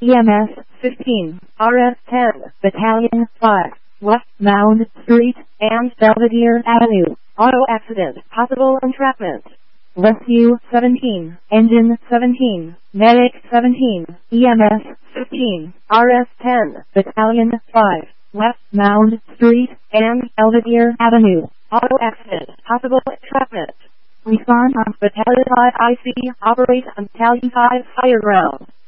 EMS 15, RF 10, Battalion 5, West Mound Street and Belvedere Avenue. Auto accident, possible entrapment. Rescue 17, Engine 17, Medic 17, EMS 15, RF 10, Battalion 5, West Mound Street and Belvedere Avenue. Auto accident, possible entrapment. Respond on Battalion 5 IC, operate on Battalion 5 fire ground.